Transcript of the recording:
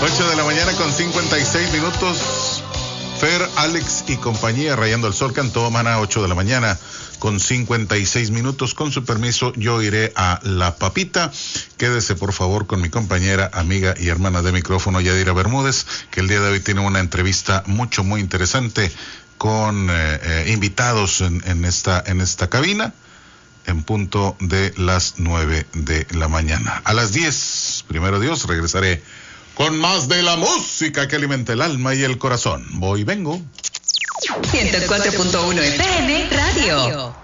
8 de la mañana con 56 minutos. Fer, Alex y compañía, Rayando el Sol, Cantó Maná, 8 de la mañana con 56 minutos. Con su permiso, yo iré a La Papita. Quédese, por favor, con mi compañera, amiga y hermana de micrófono, Yadira Bermúdez, que el día de hoy tiene una entrevista muy interesante con invitados en esta cabina, en punto de las 9 de la mañana. A las 10, primero Dios, regresaré con más de la música que alimenta el alma y el corazón. Voy, vengo. 104.1 FM Radio.